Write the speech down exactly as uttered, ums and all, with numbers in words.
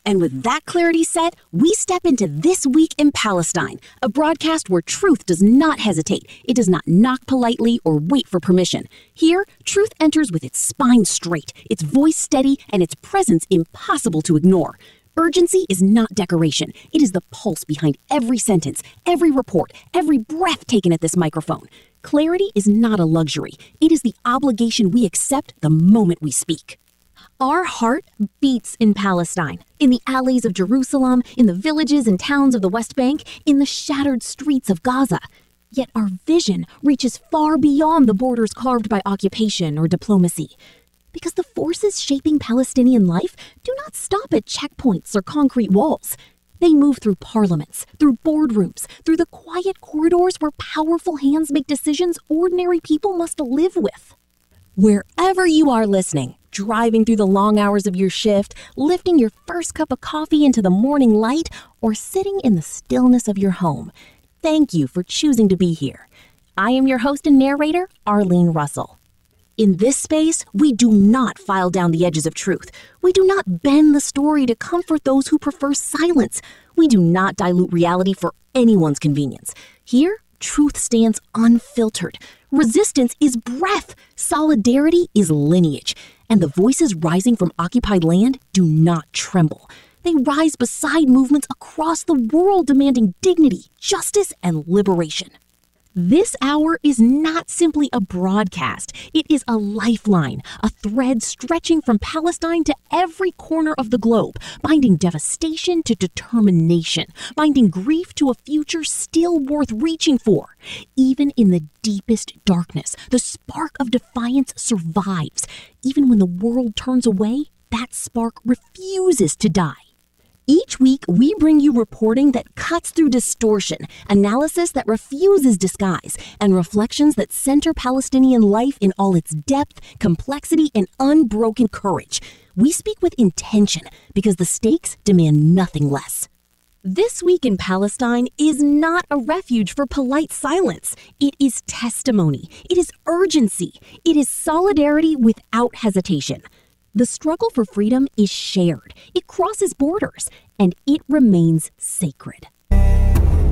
And with that clarity set, we step into This Week in Palestine, a broadcast where truth does not hesitate. It does not knock politely or wait for permission. Here, truth enters with its spine straight, its voice steady, and its presence impossible to ignore. Urgency is not decoration. It is the pulse behind every sentence, every report, every breath taken at this microphone. Clarity is not a luxury. It is the obligation we accept the moment we speak. Our heart beats in Palestine, in the alleys of Jerusalem, in the villages and towns of the West Bank, in the shattered streets of Gaza. Yet our vision reaches far beyond the borders carved by occupation or diplomacy. Because the forces shaping Palestinian life do not stop at checkpoints or concrete walls. They move through parliaments, through boardrooms, through the quiet corridors where powerful hands make decisions ordinary people must live with. Wherever you are listening, driving through the long hours of your shift, lifting your first cup of coffee into the morning light, or sitting in the stillness of your home, thank you for choosing to be here. I am your host and narrator, Arlene Russell. In this space, we do not file down the edges of truth. We do not bend the story to comfort those who prefer silence. We do not dilute reality for anyone's convenience. Here, truth stands unfiltered. Resistance is breath. Solidarity is lineage. And the voices rising from occupied land do not tremble. They rise beside movements across the world demanding dignity, justice, and liberation. This hour is not simply a broadcast. It is a lifeline, a thread stretching from Palestine to every corner of the globe, binding devastation to determination, binding grief to a future still worth reaching for. Even in the deepest darkness, the spark of defiance survives. Even when the world turns away, that spark refuses to die. Each week, we bring you reporting that cuts through distortion, analysis that refuses disguise, and reflections that center Palestinian life in all its depth, complexity, and unbroken courage. We speak with intention because the stakes demand nothing less. This Week in Palestine is not a refuge for polite silence. It is testimony. It is urgency. It is solidarity without hesitation. The struggle for freedom is shared, it crosses borders, and it remains sacred.